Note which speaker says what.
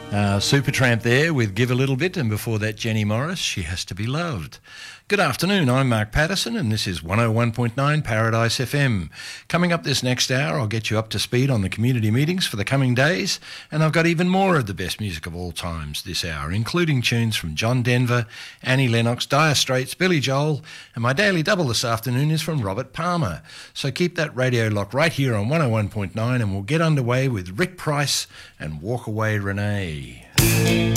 Speaker 1: Supertramp there with Give a Little Bit, and before that Jenny Morris, She Has to Be Loved. Good afternoon, I'm Mark Patterson and this is 101.9 Paradise FM. Coming up this next hour, I'll get you up to speed on the community meetings for the coming days, and I've got even more of the best music of all times this hour, including tunes from John Denver, Annie Lennox, Dire Straits, Billy Joel, and my daily double this afternoon is from Robert Palmer. So keep that radio lock right here on 101.9 and we'll get underway with Rick Price and Walk Away Renee.